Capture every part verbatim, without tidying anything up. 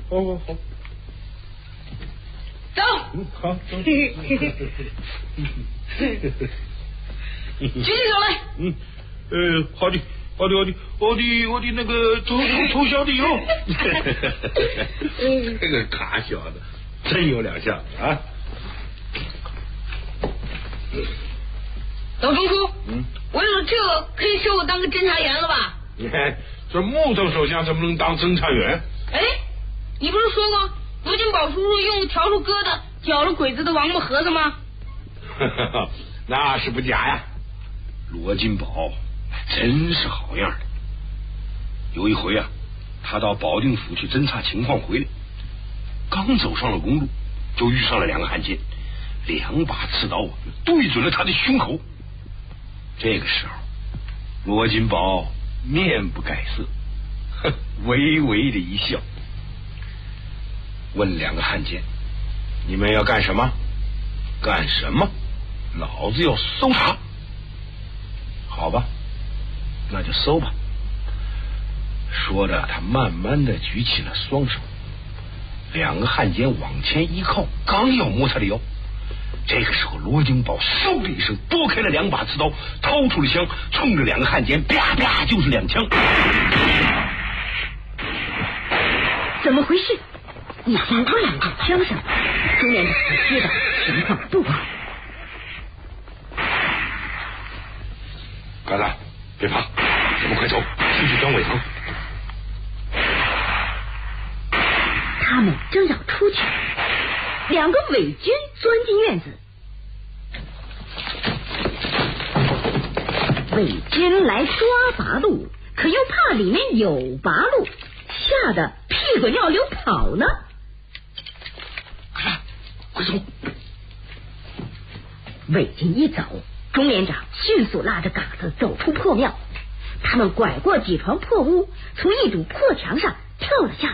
好好好。 走。 嗯，好，走。 举起手来。 嗯，呃，好的，好的，好的，我的我的那个臭臭臭小弟哦。这个卡小子真有两下啊。 老中书， 嗯， 我有这个可以收我当个侦查员了吧？ 你看这木头手下怎么能当侦查员？ 哎，你不是说过罗金宝叔叔用笤帚疙瘩绞了鬼子的王八盒子吗？ 那是不假呀。罗金宝真是好样的。有一回啊，他到保定府去侦察情况回来，刚走上了公路，就遇上了两个汉奸，两把刺刀对准了他的胸口。这个时候，罗金宝面不改色，呵，微微的一笑，问两个汉奸：“你们要干什么？干什么？老子要搜查。”好吧，那就搜吧。说着，他慢慢的举起了双手。两个汉奸往前一靠，刚要摸他的腰，这个时候罗金宝嗖的一声拨开了两把刺刀，掏出了枪，冲着两个汉奸啪啪就是两枪。 怎么回事？一听这两个枪声，中连长才知道情况不好。 嘎子，别怕，咱们快走，去去张伟堂。 他们正要出去，两个伪军钻进院子。伪军来抓八路，可又怕里面有八路，吓得屁滚尿流跑呢。 嘎子，快走！ 伪军一走，钟连长迅速拉着嘎子走出破庙。他们拐过几幢破屋，从一堵破墙上跳了下来。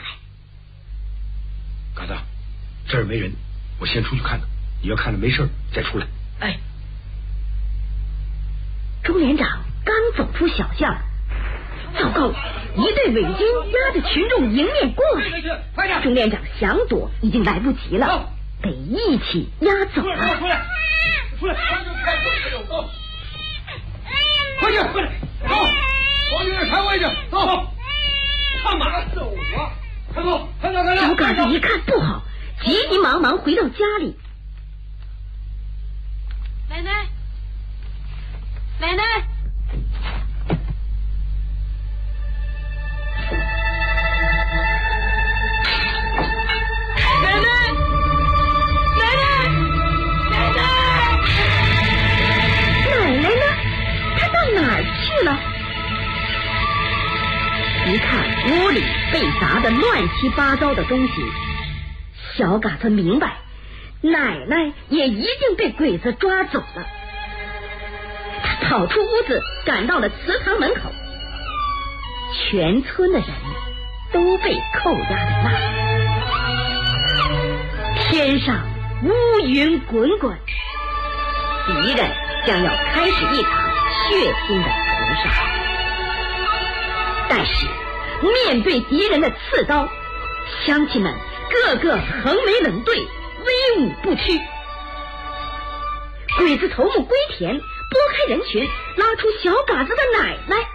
嘎子，这儿没人，我先出去看看，你要看着没事再出来。 哎， 钟连长刚走出小巷，糟糕，一队伪军压着群众迎面过来，钟连长想躲已经来不及了，被一起压走了。 出来，出来，快去，快点，走，往这开位置，走，看马走啊！快走，快走，快走！ 小嘎子一看不好，急急忙忙回到家里。 奶奶，奶奶，奶奶，奶奶，奶奶， 奶奶呢？她到哪儿去了？一看屋里被砸得乱七八糟的东西，小嘎子明白奶奶也一定被鬼子抓走了。他跑出屋子，赶到了祠堂门口，全村的人都被扣押在那儿。天上乌云滚滚，敌人将要开始一场血腥的屠杀。但是面对敌人的刺刀，乡亲们个个横眉冷对，威武不屈。鬼子头目龟田拨开人群，拉出小嘎子的奶奶，